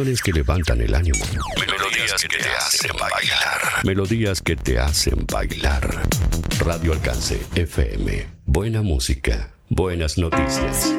Que levantan el ánimo. Melodías que te hacen bailar. Melodías que te hacen bailar. Radio Alcance FM. Buena música. Buenas noticias.